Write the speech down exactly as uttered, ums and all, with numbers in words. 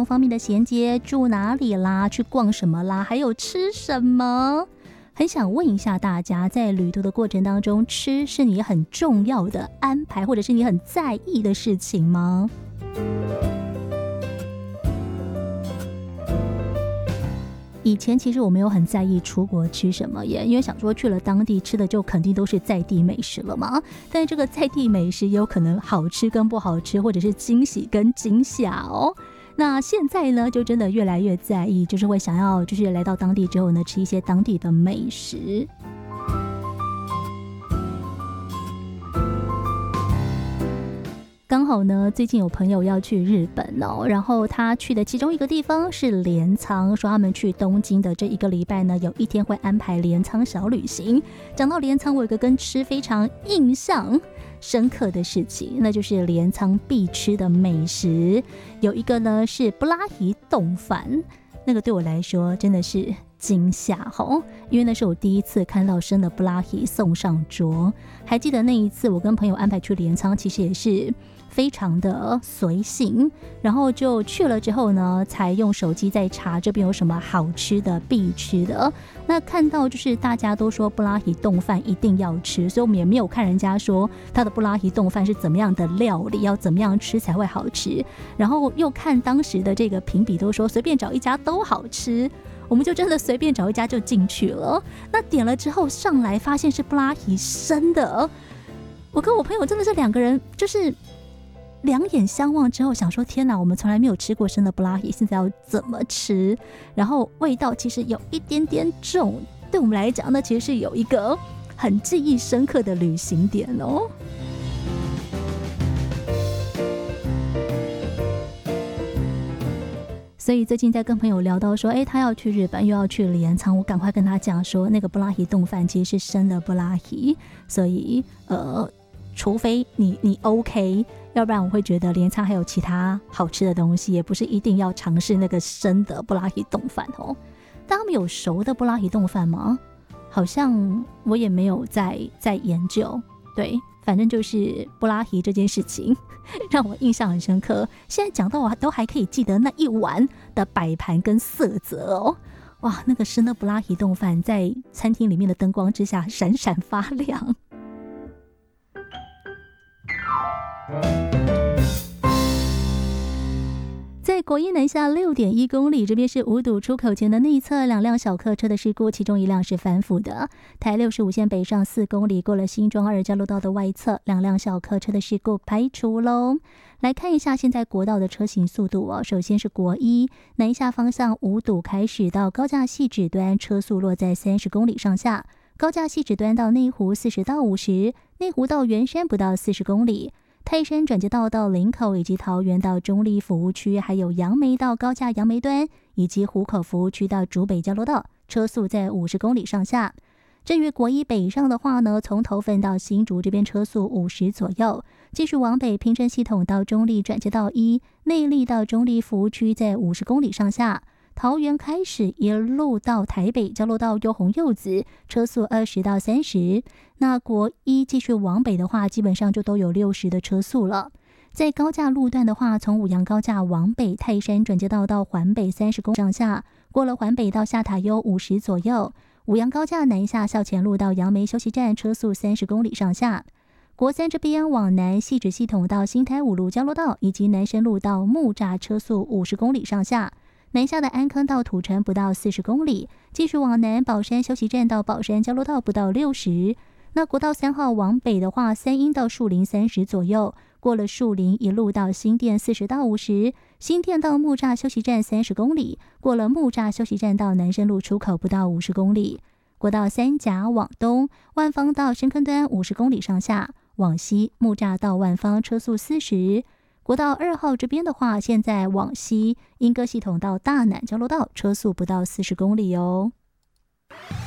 方面的衔接，住哪里啦，去逛什么啦，还有吃什么。很想问一下大家，在旅途的过程当中，吃是你很重要的安排，或者是你很在意的事情吗？以前其实我没有很在意出国吃什么耶，因为想说去了当地吃的就肯定都是在地美食了嘛。但是这个在地美食也有可能好吃跟不好吃，或者是惊喜跟惊吓哦。那现在呢，就真的越来越在意，就是会想要就是来到当地之后呢，吃一些当地的美食。刚好呢，最近有朋友要去日本哦，然后他去的其中一个地方是镰仓，说他们去东京的这一个礼拜呢，有一天会安排镰仓小旅行。讲到镰仓，我有一个跟吃非常印象深刻的事情，那就是镰仓必吃的美食，有一个呢是布拉提冻饭，那个对我来说真的是惊吓吼，因为那是我第一次看到生的布拉提送上桌。还记得那一次我跟朋友安排去镰仓，其实也是非常的随性，然后就去了之后呢，才用手机在查这边有什么好吃的必吃的。那看到就是大家都说布拉提冻饭一定要吃，所以我们也没有看人家说他的布拉提冻饭是怎么样的料理，要怎么样吃才会好吃，然后又看当时的这个评比都说随便找一家都好吃，我们就真的随便找一家就进去了。那点了之后上来发现是布拉提生的，我跟我朋友真的是两个人就是两眼相望之后想说天哪，我们从来没有吃过生的布拉提，现在要怎么吃？然后味道其实有一点点重，对我们来讲呢，其实是有一个很记忆深刻的旅行点哦。所以最近在跟朋友聊到说，哎，他要去日本又要去镰仓，我赶快跟他讲说，那个布拉提冻饭其实是生的布拉提，所以呃，除非你你 OK， 要不然我会觉得镰仓还有其他好吃的东西，也不是一定要尝试那个生的布拉提冻饭哦。但他们有熟的布拉提冻饭吗？好像我也没有在在研究，对。反正就是布拉提这件事情让我印象很深刻，现在讲到我都还可以记得那一碗的摆盘跟色泽哦。哇，那个生的布拉提冻饭在餐厅里面的灯光之下闪闪发亮。在国一南下 六点一 公里，这边是五堵出口前的内侧，两辆小客车的事故，其中一辆是反腐的。台六十五线北上四公里，过了新庄二交流道的外侧，两辆小客车的事故排除喽。来看一下现在国道的车行速度哦。首先是国一南下方向五堵开始到高架汐止端，车速落在三十公里上下；高架汐止端到内湖四十到五十，内湖到圆山不到四十公里。泰山转接道到林口，以及桃园到中立服务区，还有杨梅到高架杨梅端，以及湖口服务区到竹北交流道，车速在五十公里上下。至于国一北上的话呢，从头份到新竹这边车速五十左右，继续往北平镇系统到中立转接道一，内坜到中立服务区在五十公里上下。桃园开始一路到台北交流道优红柚子，车速二十到三十。那国一继续往北的话，基本上就都有六十的车速了。在高架路段的话，从五杨高架往北泰山转接道到环北三十公里上下，过了环北到下塔悠五十左右。五杨高架南下校前路到杨梅休息站，车速三十公里上下。国三这边往南汐止系统到新台五路交流道，以及南深路到木栅，车速五十公里上下。南下的安坑到土城不到四十公里，继续往南宝山休息站到宝山交流道不到六十。那国道三号往北的话，三鹰到树林三十左右，过了树林一路到新店四十到五十，新店到木栅休息站三十公里，过了木栅休息站到南深路出口不到五十公里。国道三甲往东，万芳到深坑端五十公里上下，往西木栅到万芳车速四十。国道二号这边的话，现在往西莺歌系统到大南交流道，车速不到四十公里哦。